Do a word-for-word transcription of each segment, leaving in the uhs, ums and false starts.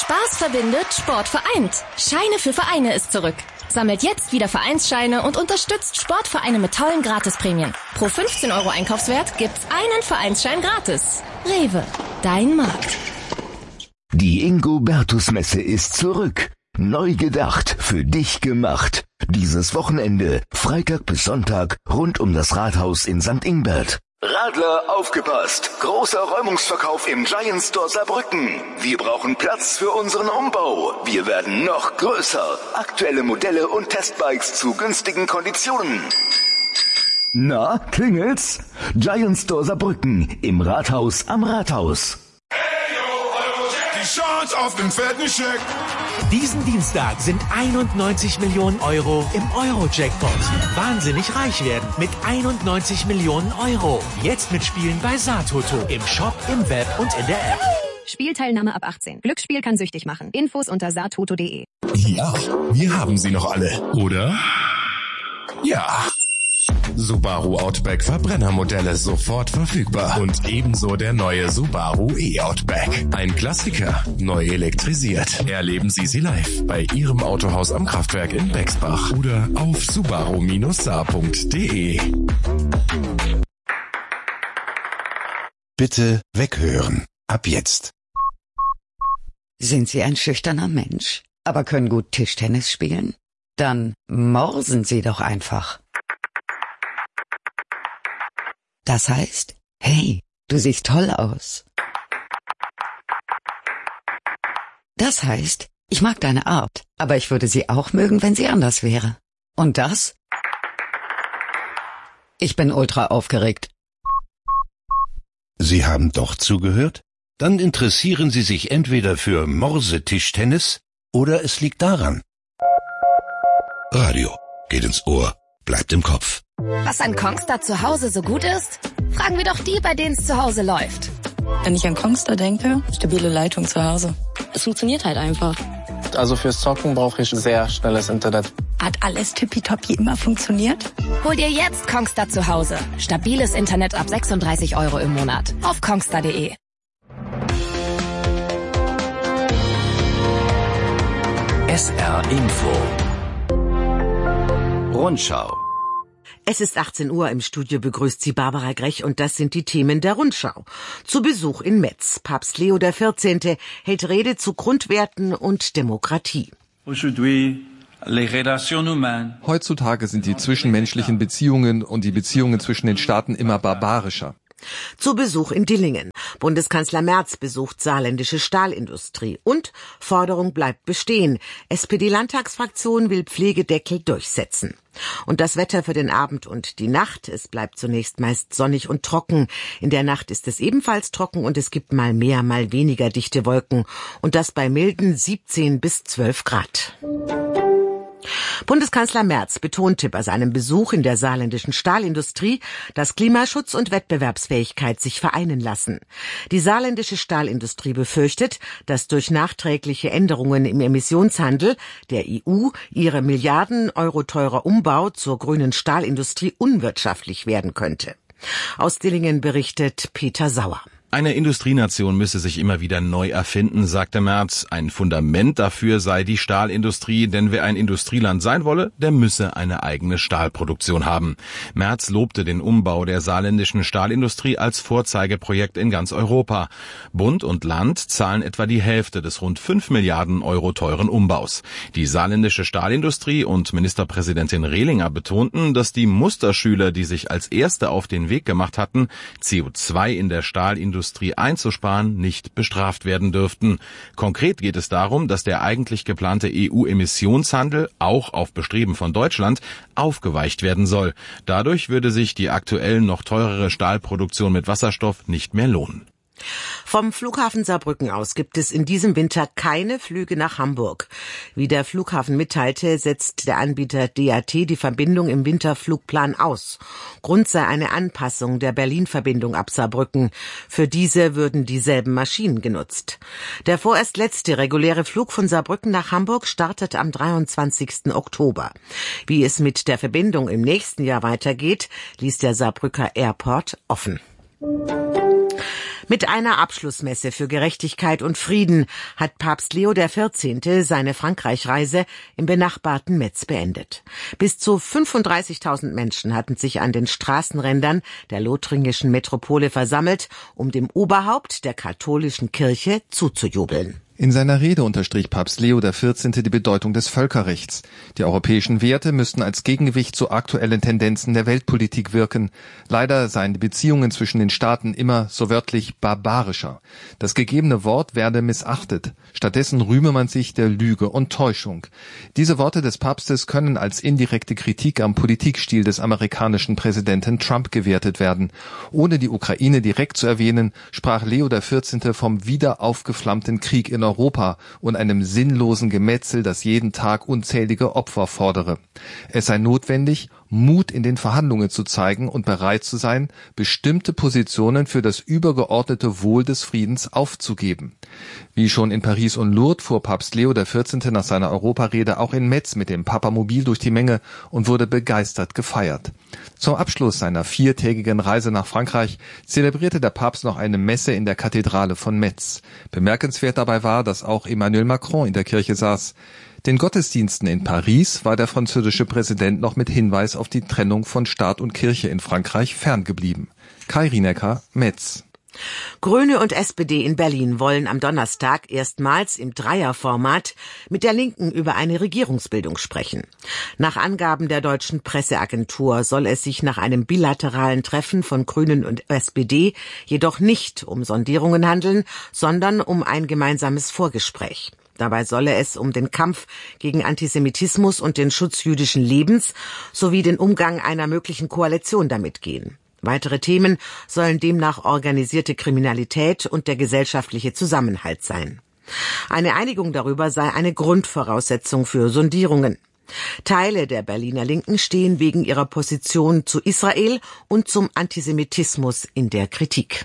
Spaß verbindet, Sport vereint. Scheine für Vereine ist zurück. Sammelt jetzt wieder Vereinsscheine und unterstützt Sportvereine mit tollen Gratisprämien. Pro fünfzehn Euro Einkaufswert gibt's einen Vereinsschein gratis. Rewe, dein Markt. Die Ingo-Bertus-Messe ist zurück. Neu gedacht, für dich gemacht. Dieses Wochenende, Freitag bis Sonntag, rund um das Rathaus in Sankt Ingbert. Radler, aufgepasst! Großer Räumungsverkauf im Giant Store Saarbrücken. Wir brauchen Platz für unseren Umbau. Wir werden noch größer. Aktuelle Modelle und Testbikes zu günstigen Konditionen. Na, klingelt's? Giant Store Saarbrücken im Rathaus am Rathaus. Die Chance auf den fetten Scheck. Diesen Dienstag sind einundneunzig Millionen Euro im Euro-Jackpot. Wahnsinnig reich werden mit einundneunzig Millionen Euro. Jetzt mitspielen bei Saatoto. Im Shop, im Web und in der App. Spielteilnahme ab achtzehn. Glücksspiel kann süchtig machen. Infos unter saatoto punkt de. Ja, wir haben sie noch alle, oder? Ja. Subaru Outback Verbrennermodelle sofort verfügbar. Und ebenso der neue Subaru E-Outback. Ein Klassiker, neu elektrisiert. Erleben Sie sie live bei Ihrem Autohaus am Kraftwerk in Bexbach oder auf subaru saar punkt de. Bitte weghören. Ab jetzt. Sind Sie ein schüchterner Mensch, aber können gut Tischtennis spielen? Dann morsen Sie doch einfach. Das heißt, hey, du siehst toll aus. Das heißt, ich mag deine Art, aber ich würde sie auch mögen, wenn sie anders wäre. Und das? Ich bin ultra aufgeregt. Sie haben doch zugehört? Dann interessieren Sie sich entweder für Morse-Tischtennis oder es liegt daran. Radio geht ins Ohr, bleibt im Kopf. Was an Kongstar zu Hause so gut ist? Fragen wir doch die, bei denen es zu Hause läuft. Wenn ich an Kongstar denke, stabile Leitung zu Hause. Es funktioniert halt einfach. Also fürs Zocken brauche ich sehr schnelles Internet. Hat alles tippitoppi immer funktioniert? Hol dir jetzt Kongstar zu Hause. Stabiles Internet ab sechsunddreißig Euro im Monat. Auf kongstar punkt de. S R Info. Rundschau. Es ist achtzehn Uhr, im Studio begrüßt Sie Barbara Grech und das sind die Themen der Rundschau. Zu Besuch in Metz. Papst Leo der vierzehnte hält Rede zu Grundwerten und Demokratie. Heutzutage sind die zwischenmenschlichen Beziehungen und die Beziehungen zwischen den Staaten immer barbarischer. Zu Besuch in Dillingen. Bundeskanzler Merz besucht saarländische Stahlindustrie. Und Forderung bleibt bestehen. S P D-Landtagsfraktion will Pflegedeckel durchsetzen. Und das Wetter für den Abend und die Nacht. Es bleibt zunächst meist sonnig und trocken. In der Nacht ist es ebenfalls trocken und es gibt mal mehr, mal weniger dichte Wolken. Und das bei milden siebzehn bis zwölf Grad. Bundeskanzler Merz betonte bei seinem Besuch in der saarländischen Stahlindustrie, dass Klimaschutz und Wettbewerbsfähigkeit sich vereinen lassen. Die saarländische Stahlindustrie befürchtet, dass durch nachträgliche Änderungen im Emissionshandel der E U ihre Milliarden Euro teurer Umbau zur grünen Stahlindustrie unwirtschaftlich werden könnte. Aus Dillingen berichtet Peter Sauer. Eine Industrienation müsse sich immer wieder neu erfinden, sagte Merz. Ein Fundament dafür sei die Stahlindustrie, denn wer ein Industrieland sein wolle, der müsse eine eigene Stahlproduktion haben. Merz lobte den Umbau der saarländischen Stahlindustrie als Vorzeigeprojekt in ganz Europa. Bund und Land zahlen etwa die Hälfte des rund fünf Milliarden Euro teuren Umbaus. Die saarländische Stahlindustrie und Ministerpräsidentin Rehlinger betonten, dass die Musterschüler, die sich als Erste auf den Weg gemacht hatten, C O zwei in der Stahlindustrie Industrie einzusparen, nicht bestraft werden dürften. Konkret geht es darum, dass der eigentlich geplante E U-Emissionshandel auch auf Bestreben von Deutschland aufgeweicht werden soll. Dadurch würde sich die aktuell noch teurere Stahlproduktion mit Wasserstoff nicht mehr lohnen. Vom Flughafen Saarbrücken aus gibt es in diesem Winter keine Flüge nach Hamburg. Wie der Flughafen mitteilte, setzt der Anbieter D A T die Verbindung im Winterflugplan aus. Grund sei eine Anpassung der Berlin-Verbindung ab Saarbrücken. Für diese würden dieselben Maschinen genutzt. Der vorerst letzte reguläre Flug von Saarbrücken nach Hamburg startet am dreiundzwanzigsten Oktober. Wie es mit der Verbindung im nächsten Jahr weitergeht, ließ der Saarbrücker Airport offen. Mit einer Abschlussmesse für Gerechtigkeit und Frieden hat Papst Leo der Vierzehnte seine Frankreich-Reise im benachbarten Metz beendet. Bis zu fünfunddreißigtausend Menschen hatten sich an den Straßenrändern der lothringischen Metropole versammelt, um dem Oberhaupt der katholischen Kirche zuzujubeln. In seiner Rede unterstrich Papst Leo der Vierzehnte die Bedeutung des Völkerrechts. Die europäischen Werte müssten als Gegengewicht zu aktuellen Tendenzen der Weltpolitik wirken. Leider seien die Beziehungen zwischen den Staaten immer, so wörtlich, barbarischer. Das gegebene Wort werde missachtet. Stattdessen rühme man sich der Lüge und Täuschung. Diese Worte des Papstes können als indirekte Kritik am Politikstil des amerikanischen Präsidenten Trump gewertet werden. Ohne die Ukraine direkt zu erwähnen, sprach Leo der Vierzehnte vom wieder aufgeflammten Krieg in Europa und einem sinnlosen Gemetzel, das jeden Tag unzählige Opfer fordere. Es sei notwendig, Mut in den Verhandlungen zu zeigen und bereit zu sein, bestimmte Positionen für das übergeordnete Wohl des Friedens aufzugeben. Wie schon in Paris und Lourdes fuhr Papst Leo der Vierzehnte nach seiner Europarede auch in Metz mit dem Papamobil durch die Menge und wurde begeistert gefeiert. Zum Abschluss seiner viertägigen Reise nach Frankreich zelebrierte der Papst noch eine Messe in der Kathedrale von Metz. Bemerkenswert dabei war, dass auch Emmanuel Macron in der Kirche saß. Den Gottesdiensten in Paris war der französische Präsident noch mit Hinweis auf die Trennung von Staat und Kirche in Frankreich ferngeblieben. Kai Rinecker, Metz. Grüne und S P D in Berlin wollen am Donnerstag erstmals im Dreierformat mit der Linken über eine Regierungsbildung sprechen. Nach Angaben der deutschen Presseagentur soll es sich nach einem bilateralen Treffen von Grünen und S P D jedoch nicht um Sondierungen handeln, sondern um ein gemeinsames Vorgespräch. Dabei solle es um den Kampf gegen Antisemitismus und den Schutz jüdischen Lebens sowie den Umgang einer möglichen Koalition damit gehen. Weitere Themen sollen demnach organisierte Kriminalität und der gesellschaftliche Zusammenhalt sein. Eine Einigung darüber sei eine Grundvoraussetzung für Sondierungen. Teile der Berliner Linken stehen wegen ihrer Position zu Israel und zum Antisemitismus in der Kritik.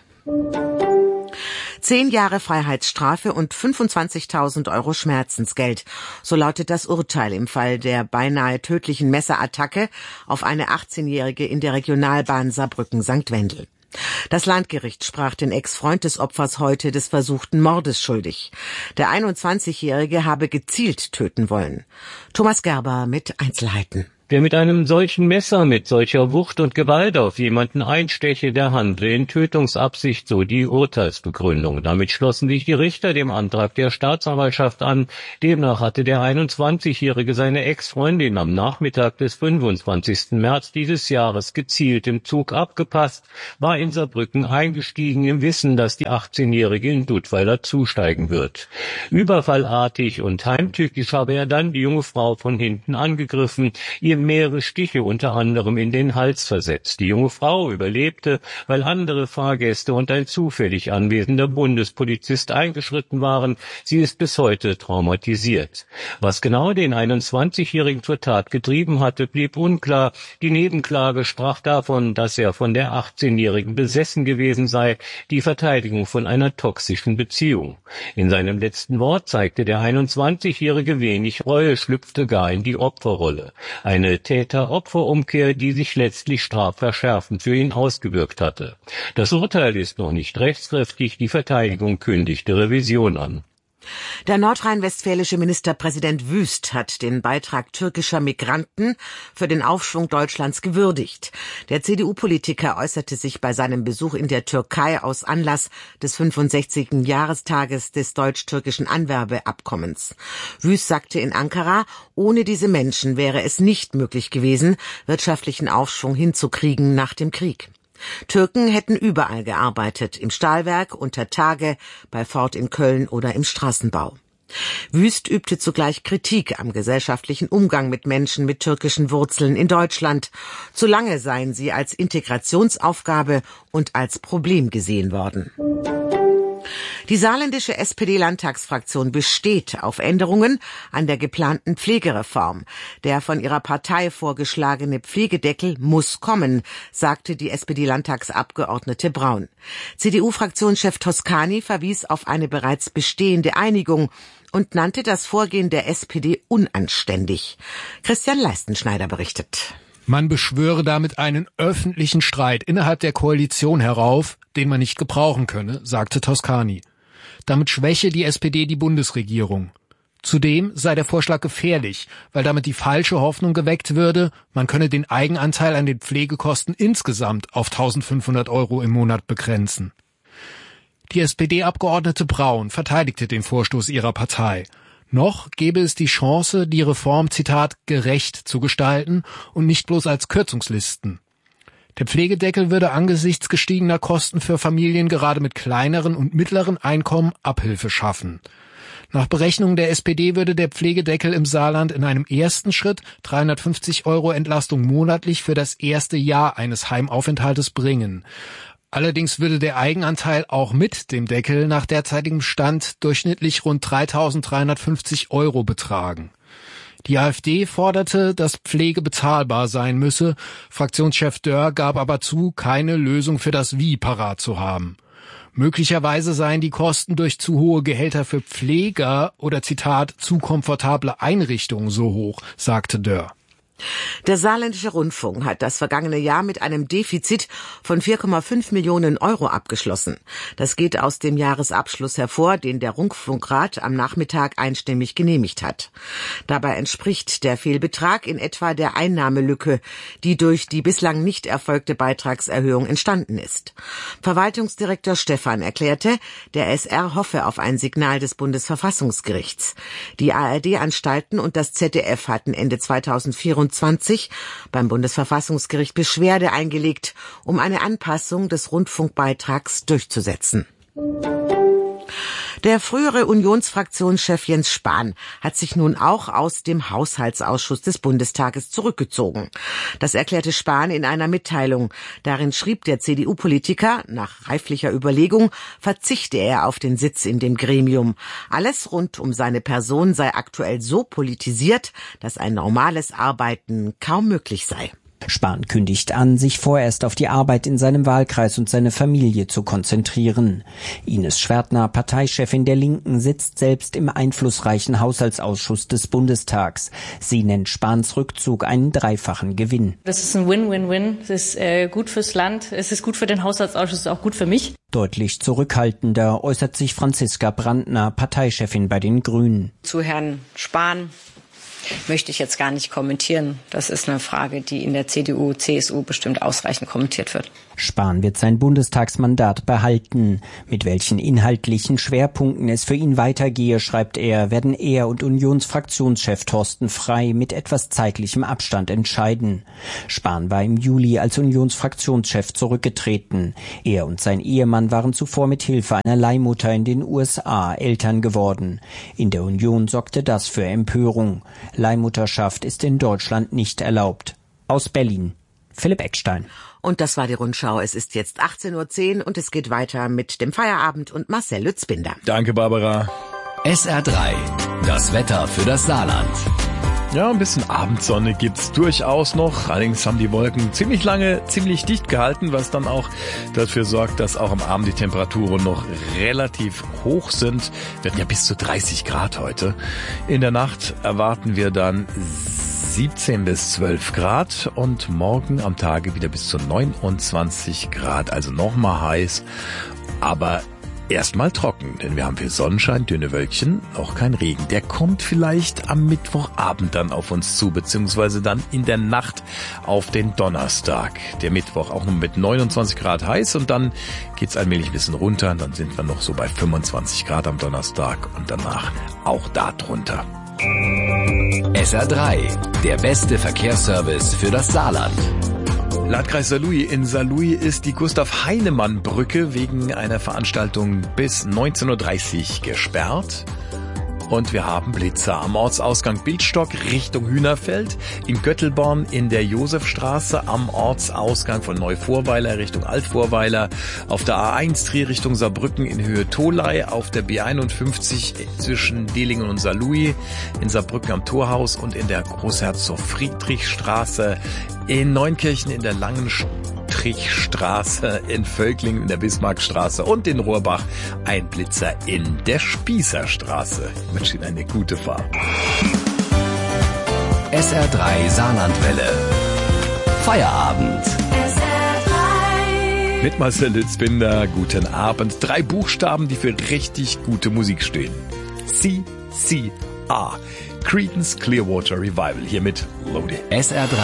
Zehn Jahre Freiheitsstrafe und fünfundzwanzigtausend Euro Schmerzensgeld. So lautet das Urteil im Fall der beinahe tödlichen Messerattacke auf eine achtzehnjährige in der Regionalbahn Saarbrücken-Sankt Wendel. Das Landgericht sprach den Ex-Freund des Opfers heute des versuchten Mordes schuldig. Der einundzwanzigjährige habe gezielt töten wollen. Thomas Gerber mit Einzelheiten. Wer mit einem solchen Messer mit solcher Wucht und Gewalt auf jemanden einsteche, der handle in Tötungsabsicht, so die Urteilsbegründung. Damit schlossen sich die Richter dem Antrag der Staatsanwaltschaft an. Demnach hatte der einundzwanzigjährige seine Ex-Freundin am Nachmittag des fünfundzwanzigsten März dieses Jahres gezielt im Zug abgepasst, war in Saarbrücken eingestiegen im Wissen, dass die achtzehnjährige in Duttweiler zusteigen wird. Überfallartig und heimtückisch habe er dann die junge Frau von hinten angegriffen, ihr mehrere Stiche unter anderem in den Hals versetzt. Die junge Frau überlebte, weil andere Fahrgäste und ein zufällig anwesender Bundespolizist eingeschritten waren. Sie ist bis heute traumatisiert. Was genau den einundzwanzigjährigen zur Tat getrieben hatte, blieb unklar. Die Nebenklage sprach davon, dass er von der achtzehnjährigen besessen gewesen sei, die Verteidigung von einer toxischen Beziehung. In seinem letzten Wort zeigte der einundzwanzigjährige wenig Reue, schlüpfte gar in die Opferrolle. Eine Täter-Opfer-Umkehr, die sich letztlich strafverschärfend für ihn ausgewirkt hatte. Das Urteil ist noch nicht rechtskräftig, die Verteidigung kündigte Revision an. Der nordrhein-westfälische Ministerpräsident Wüst hat den Beitrag türkischer Migranten für den Aufschwung Deutschlands gewürdigt. Der C D U-Politiker äußerte sich bei seinem Besuch in der Türkei aus Anlass des fünfundsechzigsten Jahrestages des deutsch-türkischen Anwerbeabkommens. Wüst sagte in Ankara, ohne diese Menschen wäre es nicht möglich gewesen, wirtschaftlichen Aufschwung hinzukriegen nach dem Krieg. Türken hätten überall gearbeitet, im Stahlwerk, unter Tage, bei Ford in Köln oder im Straßenbau. Wüst übte zugleich Kritik am gesellschaftlichen Umgang mit Menschen mit türkischen Wurzeln in Deutschland. Zu lange seien sie als Integrationsaufgabe und als Problem gesehen worden. Die saarländische S P D-Landtagsfraktion besteht auf Änderungen an der geplanten Pflegereform. Der von ihrer Partei vorgeschlagene Pflegedeckel muss kommen, sagte die S P D-Landtagsabgeordnete Braun. C D U-Fraktionschef Toscani verwies auf eine bereits bestehende Einigung und nannte das Vorgehen der S P D unanständig. Christian Leistenschneider berichtet. Man beschwöre damit einen öffentlichen Streit innerhalb der Koalition herauf, den man nicht gebrauchen könne, sagte Toscani. Damit schwäche die S P D die Bundesregierung. Zudem sei der Vorschlag gefährlich, weil damit die falsche Hoffnung geweckt würde, man könne den Eigenanteil an den Pflegekosten insgesamt auf eintausendfünfhundert Euro im Monat begrenzen. Die S P D-Abgeordnete Braun verteidigte den Vorstoß ihrer Partei. Noch gäbe es die Chance, die Reform, Zitat, gerecht zu gestalten und nicht bloß als Kürzungslisten. Der Pflegedeckel würde angesichts gestiegener Kosten für Familien gerade mit kleineren und mittleren Einkommen Abhilfe schaffen. Nach Berechnungen der S P D würde der Pflegedeckel im Saarland in einem ersten Schritt dreihundertfünfzig Euro Entlastung monatlich für das erste Jahr eines Heimaufenthaltes bringen. Allerdings würde der Eigenanteil auch mit dem Deckel nach derzeitigem Stand durchschnittlich rund dreitausenddreihundertfünfzig Euro betragen. Die AfD forderte, dass Pflege bezahlbar sein müsse. Fraktionschef Dörr gab aber zu, keine Lösung für das Wie parat zu haben. Möglicherweise seien die Kosten durch zu hohe Gehälter für Pfleger oder, Zitat, zu komfortable Einrichtungen so hoch, sagte Dörr. Der Saarländische Rundfunk hat das vergangene Jahr mit einem Defizit von vier Komma fünf Millionen Euro abgeschlossen. Das geht aus dem Jahresabschluss hervor, den der Rundfunkrat am Nachmittag einstimmig genehmigt hat. Dabei entspricht der Fehlbetrag in etwa der Einnahmelücke, die durch die bislang nicht erfolgte Beitragserhöhung entstanden ist. Verwaltungsdirektor Stephan erklärte, der S R hoffe auf ein Signal des Bundesverfassungsgerichts. Die A R D-Anstalten und das Z D F hatten Ende zweitausendvierundzwanzig beim Bundesverfassungsgericht Beschwerde eingelegt, um eine Anpassung des Rundfunkbeitrags durchzusetzen. Der frühere Unionsfraktionschef Jens Spahn hat sich nun auch aus dem Haushaltsausschuss des Bundestages zurückgezogen. Das erklärte Spahn in einer Mitteilung. Darin schrieb der C D U-Politiker, nach reiflicher Überlegung verzichte er auf den Sitz in dem Gremium. Alles rund um seine Person sei aktuell so politisiert, dass ein normales Arbeiten kaum möglich sei. Spahn kündigt an, sich vorerst auf die Arbeit in seinem Wahlkreis und seine Familie zu konzentrieren. Ines Schwärtner, Parteichefin der Linken, sitzt selbst im einflussreichen Haushaltsausschuss des Bundestags. Sie nennt Spahns Rückzug einen dreifachen Gewinn. Das ist ein Win-Win-Win. Es ist äh, gut fürs Land, es ist gut für den Haushaltsausschuss, auch gut für mich. Deutlich zurückhaltender äußert sich Franziska Brandner, Parteichefin bei den Grünen. Zu Herrn Spahn möchte ich jetzt gar nicht kommentieren. Das ist eine Frage, die in der C D U, C S U bestimmt ausreichend kommentiert wird. Spahn wird sein Bundestagsmandat behalten. Mit welchen inhaltlichen Schwerpunkten es für ihn weitergehe, schreibt er, werden er und Unionsfraktionschef Thorsten Frey mit etwas zeitlichem Abstand entscheiden. Spahn war im Juli als Unionsfraktionschef zurückgetreten. Er und sein Ehemann waren zuvor mit Hilfe einer Leihmutter in den U S A Eltern geworden. In der Union sorgte das für Empörung. Leihmutterschaft ist in Deutschland nicht erlaubt. Aus Berlin, Philipp Eckstein. Und das war die Rundschau. Es ist jetzt achtzehn Uhr zehn und es geht weiter mit dem Feierabend und Marcel Lützbinder. Danke, Barbara. S R drei, das Wetter für das Saarland. Ja, ein bisschen Abendsonne gibt's durchaus noch. Allerdings haben die Wolken ziemlich lange, ziemlich dicht gehalten, was dann auch dafür sorgt, dass auch am Abend die Temperaturen noch relativ hoch sind. Wir hatten ja bis zu dreißig Grad heute. In der Nacht erwarten wir dann siebzehn bis zwölf Grad und morgen am Tage wieder bis zu neunundzwanzig Grad. Also nochmal heiß, aber erstmal trocken, denn wir haben viel Sonnenschein, dünne Wölkchen, auch kein Regen. Der kommt vielleicht am Mittwochabend dann auf uns zu, beziehungsweise dann in der Nacht auf den Donnerstag. Der Mittwoch auch noch mit neunundzwanzig Grad heiß und dann geht's allmählich ein bisschen runter. Und dann sind wir noch so bei fünfundzwanzig Grad am Donnerstag und danach auch da drunter. S R drei, der beste Verkehrsservice für das Saarland. Landkreis Saarlouis. In Saarlouis ist die Gustav-Heinemann-Brücke wegen einer Veranstaltung bis neunzehn Uhr dreißig gesperrt. Und wir haben Blitzer am Ortsausgang Bildstock Richtung Hühnerfeld, in Göttelborn in der Josefstraße, am Ortsausgang von Neuvorweiler Richtung Altvorweiler, auf der A eins Trier Richtung Saarbrücken in Höhe Tholey, auf der B einundfünfzig zwischen Delingen und Saarlouis, in Saarbrücken am Torhaus und in der Großherzog-Friedrich-Straße, in Neunkirchen in der Langen Strichstraße, in Völklingen in der Bismarckstraße und in Rohrbach ein Blitzer in der Spießerstraße. Ich wünsche Ihnen eine gute Fahrt. S R drei Saarlandwelle. Feierabend. Mit Marcel Litzbinder, guten Abend. Drei Buchstaben, die für richtig gute Musik stehen. C C A. Creedence Clearwater Revival. Hier mit Lodi. S R drei.